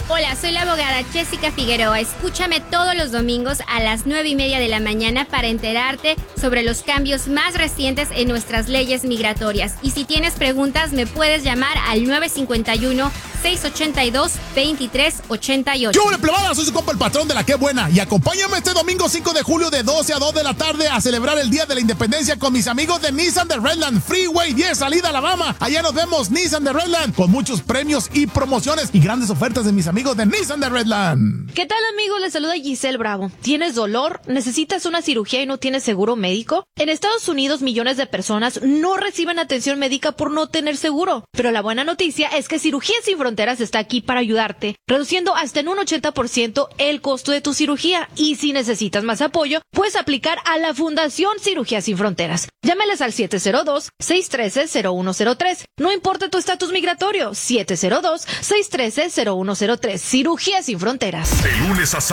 Hola, soy la abogada Jessica Figueroa. Escúchame todos los domingos a las 9:30 de la mañana para enterarte sobre los cambios más recientes en nuestras leyes migratorias. Y si tienes preguntas, me puedes llamar al 951-682-2388. ¡Yo, plebada! Soy su compa el patrón de la Qué Buena. Y acompáñame este domingo 5 de julio de 12 a 2 de la tarde a celebrar el Día de la Independencia con mis amigos de Nissan de Redland. Freeway 10, salida a Alabama. Allá nos vemos, Nissan de Redland, con muchos premios y promociones y grandes ofertas de mis amigos de Nissan de Redland. ¿Qué tal, amigos? Les saluda Giselle Bravo. ¿Tienes dolor? ¿Necesitas una cirugía y no tienes seguro médico? En Estados Unidos, millones de personas no reciben atención médica por no tener seguro. Pero la buena noticia es que Cirugías Sin Fronteras está aquí para ayudarte, reduciendo hasta en un 80% el costo de tu cirugía. Y si necesitas más apoyo, puedes aplicar a la Fundación Cirugías Sin Fronteras. Llámales al 702-613-0103. No importa tu estatus migratorio, 702-613-0103. Cirugías Sin Fronteras. De lunes a